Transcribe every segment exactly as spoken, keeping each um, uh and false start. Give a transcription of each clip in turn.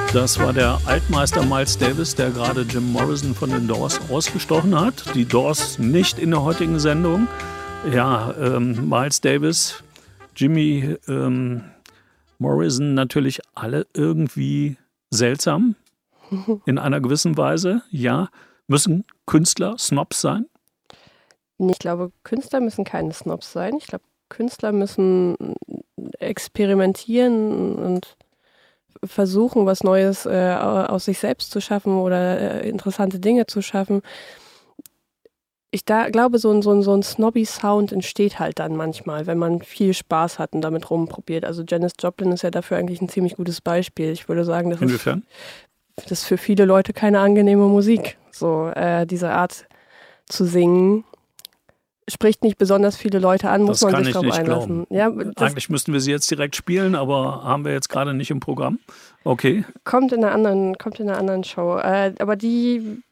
Das war der Altmeister Miles Davis, der gerade Jim Morrison von den Doors ausgestochen hat. Die Doors nicht in der heutigen Sendung. Ja, ähm, Miles Davis, Jimmy ähm, Morrison, natürlich alle irgendwie seltsam in einer gewissen Weise. Ja, müssen Künstler Snobs sein? Ich glaube, Künstler müssen keine Snobs sein. Ich glaube, Künstler müssen experimentieren und versuchen, was Neues äh, aus sich selbst zu schaffen oder äh, interessante Dinge zu schaffen. Ich da, glaube, so ein, so ein, so ein Snobby-Sound entsteht halt dann manchmal, wenn man viel Spaß hat und damit rumprobiert. Also Janis Joplin ist ja dafür eigentlich ein ziemlich gutes Beispiel. Ich würde sagen, das Inwiefern? ist, das ist für viele Leute keine angenehme Musik. So äh, diese Art zu singen spricht nicht besonders viele Leute an, muss das man sich darauf einlassen. Ja, eigentlich müssten wir sie jetzt direkt spielen, aber haben wir jetzt gerade nicht im Programm. Okay. Kommt in einer anderen, kommt in einer anderen Show. Äh, aber die,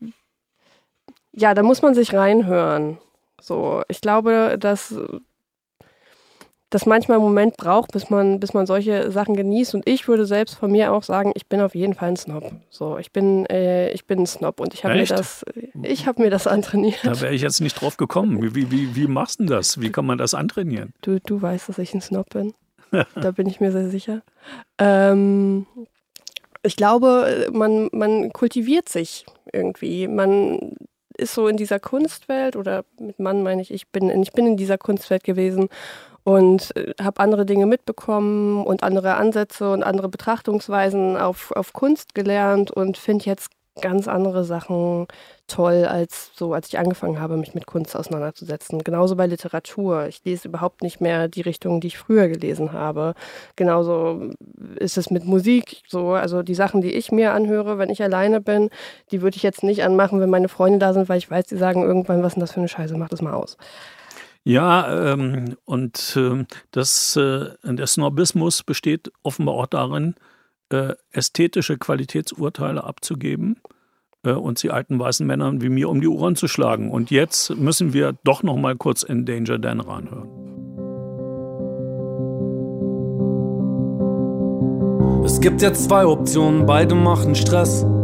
ja, da muss man sich reinhören. So, ich glaube, dass das manchmal einen Moment braucht, bis man, bis man solche Sachen genießt. Und ich würde selbst von mir auch sagen, ich bin auf jeden Fall ein Snob. So, ich bin, äh, ich bin ein Snob und ich habe mir das, ich habe mir das antrainiert. Da wäre ich jetzt nicht drauf gekommen. Wie, wie, wie machst du das? Wie kann man das antrainieren? Du, du weißt, dass ich ein Snob bin. Da bin ich mir sehr sicher. Ähm, ich glaube, man, man kultiviert sich irgendwie. Man ist so in dieser Kunstwelt, oder mit Mann meine ich, ich bin, ich bin in dieser Kunstwelt gewesen und habe andere Dinge mitbekommen und andere Ansätze und andere Betrachtungsweisen auf, auf Kunst gelernt und finde jetzt ganz andere Sachen toll, als so, als ich angefangen habe, mich mit Kunst auseinanderzusetzen. Genauso bei Literatur. Ich lese überhaupt nicht mehr die Richtung, die ich früher gelesen habe. Genauso ist es mit Musik so. Also die Sachen, die ich mir anhöre, wenn ich alleine bin, die würde ich jetzt nicht anmachen, wenn meine Freunde da sind, weil ich weiß, die sagen irgendwann, was ist denn das für eine Scheiße, mach das mal aus. Ja, ähm, und äh, das, äh, der Snobismus besteht offenbar auch darin, äh, ästhetische Qualitätsurteile abzugeben äh, und sie alten weißen Männern wie mir um die Ohren zu schlagen. Und jetzt müssen wir doch noch mal kurz in Danger Dan reinhören. Es gibt jetzt zwei Optionen, beide machen Stress.